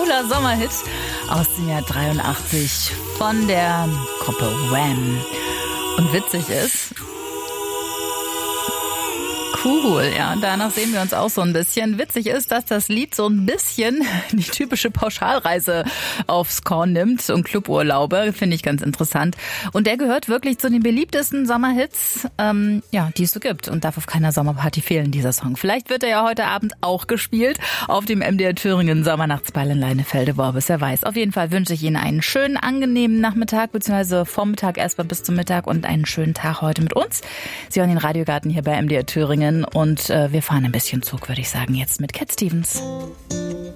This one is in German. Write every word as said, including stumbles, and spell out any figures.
cooler Sommerhit aus dem Jahr dreiundachtzig von der Gruppe Wham. Und witzig ist, cool, ja, danach sehen wir uns auch so ein bisschen. Witzig ist, dass das Lied so ein bisschen die typische Pauschalreise aufs Korn nimmt und Cluburlaube, finde ich ganz interessant. Und der gehört wirklich zu den beliebtesten Sommerhits, ähm, ja, die es so gibt und darf auf keiner Sommerparty fehlen, dieser Song. Vielleicht wird er ja heute Abend auch gespielt auf dem M D R Thüringen Sommernachtsball in Leinefelde-Worbis, wer weiß. Auf jeden Fall wünsche ich Ihnen einen schönen, angenehmen Nachmittag, beziehungsweise Vormittag erstmal bis zum Mittag und einen schönen Tag heute mit uns. Sie hören den Radiogarten hier bei M D R Thüringen. Und äh, wir fahren ein bisschen Zug, würde ich sagen, jetzt mit Cat Stevens.